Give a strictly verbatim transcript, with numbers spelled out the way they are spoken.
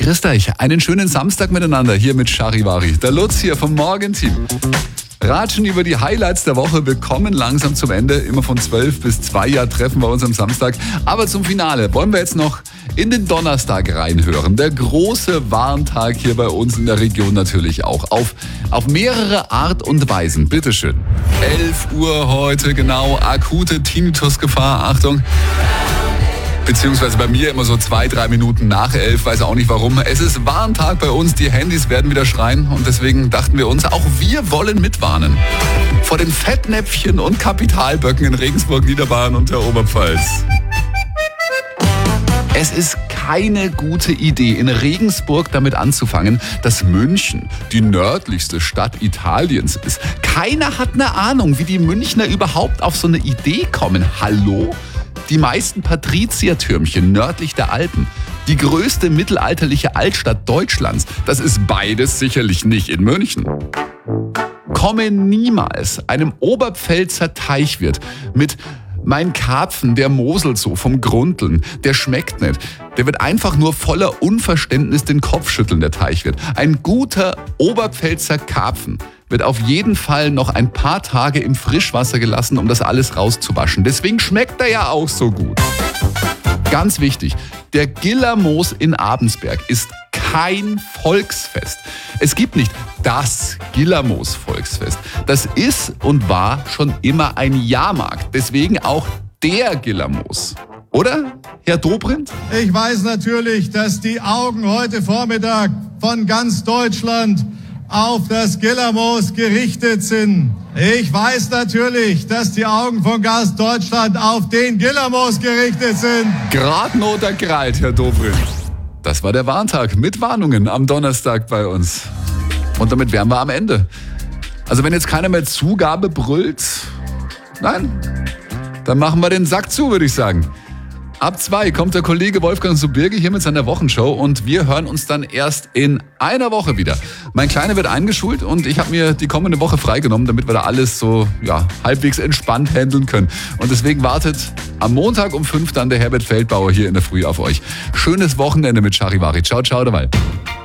Grüßt euch, einen schönen Samstag miteinander hier mit Charivari. Der Lutz hier vom Morgenteam. Ratschen über die Highlights der Woche. Wir kommen langsam zum Ende. Immer von zwölf bis zwei Uhr treffen wir uns am Samstag. Aber zum Finale wollen wir jetzt noch in den Donnerstag reinhören. Der große Warntag hier bei uns in der Region natürlich auch. Auf, auf mehrere Art und Weisen. Bitteschön. elf Uhr heute genau. Akute Tinnitusgefahr. Achtung. Beziehungsweise bei mir immer so zwei, drei Minuten nach elf, weiß auch nicht warum. Es ist Warntag bei uns, die Handys werden wieder schreien und deswegen dachten wir uns, auch wir wollen mitwarnen. Vor den Fettnäpfchen und Kapitalböcken in Regensburg, Niederbayern und der Oberpfalz. Es ist keine gute Idee, in Regensburg damit anzufangen, dass München die nördlichste Stadt Italiens ist. Keiner hat eine Ahnung, wie die Münchner überhaupt auf so eine Idee kommen. Hallo? Die meisten Patriziertürmchen nördlich der Alpen. Die größte mittelalterliche Altstadt Deutschlands. Das ist beides sicherlich nicht in München. Komme niemals einem Oberpfälzer Teichwirt mit mein Karpfen, der moselt so vom Grundeln, der schmeckt nicht. Der wird einfach nur voller Unverständnis den Kopf schütteln, der Teichwirt. Ein guter Oberpfälzer Karpfen wird auf jeden Fall noch ein paar Tage im Frischwasser gelassen, um das alles rauszuwaschen. Deswegen schmeckt er ja auch so gut. Ganz wichtig, der Gillermoos in Abensberg ist kein Volksfest. Es gibt nicht das Gillermoos-Volksfest. Das ist und war schon immer ein Jahrmarkt. Deswegen auch der Gillermoos. Oder, Herr Dobrindt? Ich weiß natürlich, dass die Augen heute Vormittag von ganz Deutschland auf das Gillermoos gerichtet sind. Ich weiß natürlich, dass die Augen von ganz Deutschland auf den Gillermoos gerichtet sind. Gradnoter Greit, Herr Dobrindt. Das war der Warntag mit Warnungen am Donnerstag bei uns. Und damit wären wir am Ende. Also wenn jetzt keiner mehr Zugabe brüllt, nein, dann machen wir den Sack zu, würde ich sagen. Ab zwei kommt der Kollege Wolfgang Subirge hier mit seiner Wochenshow und wir hören uns dann erst in einer Woche wieder. Mein Kleiner wird eingeschult und ich habe mir die kommende Woche freigenommen, damit wir da alles so ja, halbwegs entspannt handeln können. Und deswegen wartet am Montag um fünf dann der Herbert Feldbauer hier in der Früh auf euch. Schönes Wochenende mit Charivari. Ciao, ciao dabei.